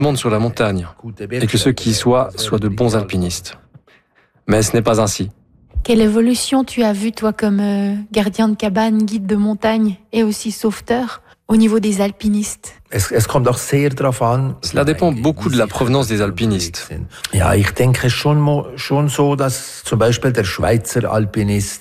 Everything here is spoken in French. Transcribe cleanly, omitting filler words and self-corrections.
monde sur la montagne et que ceux qui y soient de bons alpinistes. Mais ce n'est pas ainsi. Quelle évolution tu as vue, toi, comme gardien de cabane, guide de montagne et aussi sauveteur, au niveau des alpinistes? Cela dépend beaucoup de la provenance des alpinistes. Ja, ich denke schon so, dass zum Beispiel der Schweizer Alpinist